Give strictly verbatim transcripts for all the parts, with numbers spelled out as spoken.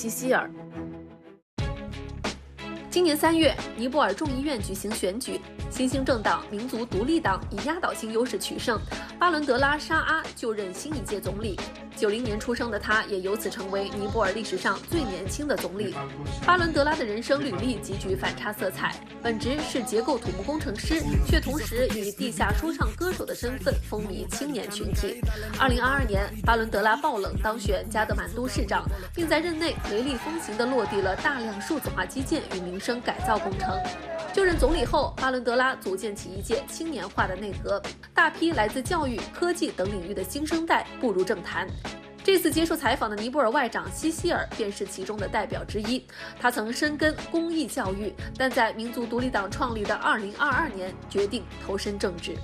西希尔。今年三月，尼泊尔众议院举行选举，新兴政党民族独立党以压倒性优势取胜，巴伦德拉沙阿就任新一届总理。九零年出生的他，也由此成为尼泊尔历史上最年轻的总理。巴伦德拉的人生履历极具反差色彩，本职是结构土木工程师，却同时以地下说唱歌手的身份风靡青年群体。二零二二年，巴伦德拉爆冷当选加德满都市长，并在任内雷厉风行地落地了大量数字化基建与民生改造工程。就任总理后，巴伦德拉组建起一届青年化的内阁，大批来自教育、科技等领域的新生代步入政坛。这次接受采访的尼泊尔外长西希尔便是其中的代表之一。他曾深耕公益教育，但在民族独立党创立的二零二二年决定投身政治。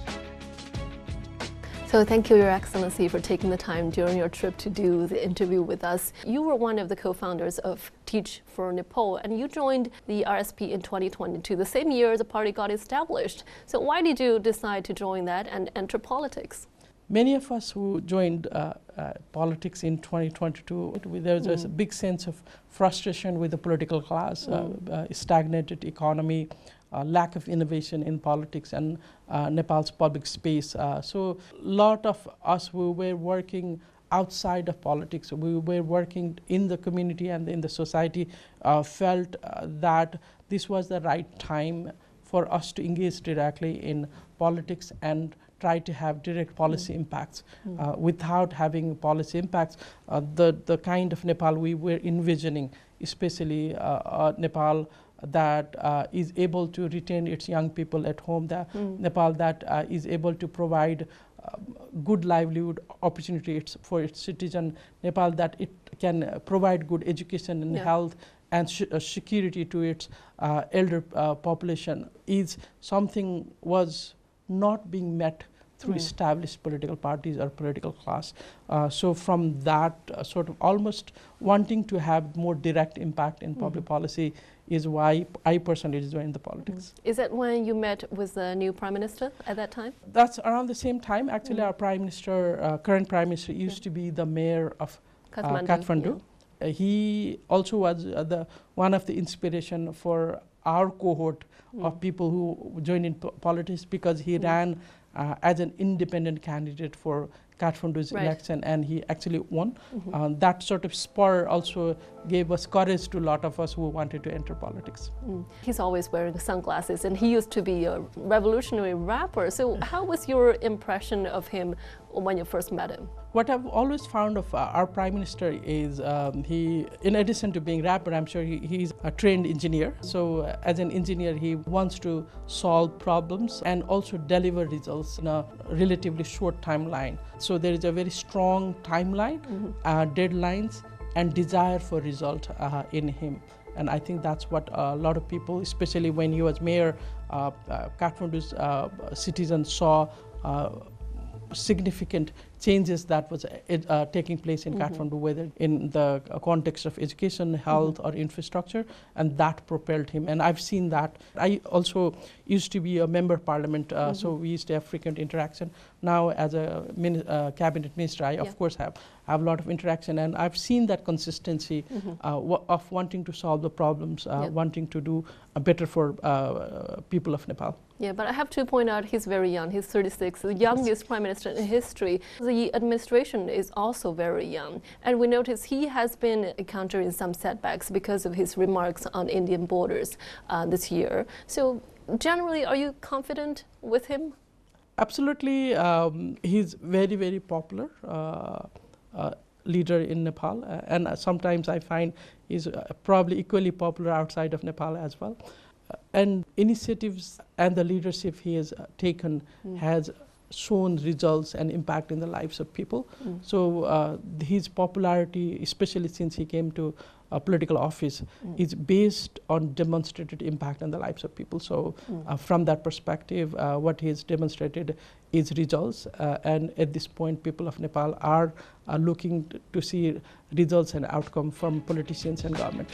So thank you, Your Excellency, for taking the time during your trip to do the interview with us. You were one of the co-founders of Teach for Nepal, and you joined the R S P in twenty twenty-two, the same year the party got established. So why did you decide to join that and enter politics? Many of us who joined uh, uh, politics in twenty twenty-two, there was mm. a big sense of frustration with the political class, mm. uh, uh, stagnated economy, uh, lack of innovation in politics and uh, Nepal's public space. Uh, so a lot of us who were working outside of politics, we were working in the community and in the society, uh, felt uh, that this was the right time for us to engage directly in politics and try to have direct policy mm. impacts. Mm. Uh, without having policy impacts, uh, the, the kind of Nepal we were envisioning, especially uh, uh, Nepal that uh, is able to retain its young people at home, that mm. Nepal that uh, is able to provide uh, good livelihood opportunities for its citizens, Nepal that it can uh, provide good education and yeah. health and sh uh, security to its uh, elder uh, population, is something was not being met through mm. established political parties or political class. Uh, so from that uh, sort of almost wanting to have more direct impact in mm. public policy is why I personally joined the politics. Mm. Is that when you met with the new Prime Minister at that time? That's around the same time. Actually, mm. our Prime Minister, uh, current Prime Minister, used yeah. to be the mayor of Kathmandu. Uh, Kathmandu. Yeah. Uh, he also was uh, the one of the inspiration for our cohort mm. of people who joined in po politics, because he mm. ran uh, as an independent candidate for Kathmandu's right. election, and he actually won. Mm-hmm. uh, that sort of spur also gave us courage to a lot of us who wanted to enter politics. Mm. He's always wearing sunglasses, and he used to be a revolutionary rapper. So how was your impression of him when you first met him? What I've always found of uh, our Prime Minister is um, he, in addition to being a rapper, I'm sure he, he's a trained engineer. So uh, as an engineer, he wants to solve problems and also deliver results in a relatively short timeline. So there is a very strong timeline, mm-hmm. uh, deadlines, and desire for result uh, in him. And I think that's what a lot of people, especially when he was mayor, uh, uh, Kathmandu's uh, citizens saw uh, significant changes that was uh, taking place in mm-hmm. Kathmandu, whether in the context of education, health, mm-hmm. or infrastructure, and that propelled him. And I've seen that. I also used to be a member of parliament, uh, mm-hmm. so we used to have frequent interaction. Now, as a min uh, cabinet minister, I yeah. of course have, have a lot of interaction, and I've seen that consistency mm-hmm. uh, w of wanting to solve the problems, uh, yeah. wanting to do uh, better for uh, people of Nepal. Yeah, but I have to point out he's very young. He's thirty-six, the youngest prime minister in history. The administration is also very young. And we notice he has been encountering some setbacks because of his remarks on Indian borders uh, this year. So generally, are you confident with him? Absolutely. Um, he's very, very popular uh, uh, leader in Nepal. Uh, and uh, sometimes I find he's uh, probably equally popular outside of Nepal as well. Uh, and initiatives and the leadership he has uh, taken mm. has shown results and impact in the lives of people. Mm. So uh, his popularity, especially since he came to a political office, mm. is based on demonstrated impact on the lives of people. So mm. uh, from that perspective, uh, what he has demonstrated is results. Uh, and at this point, people of Nepal are uh, looking to see results and outcome from politicians and government.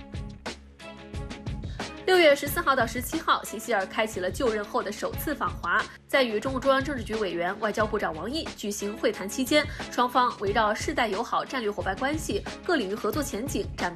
六月十四号到十七号，席希尔开启了就任后的首次访华，在与中共中央政治局委员、外交部长王毅举行会谈期间，双方围绕世代友好、战略伙伴关系、各领域合作前景展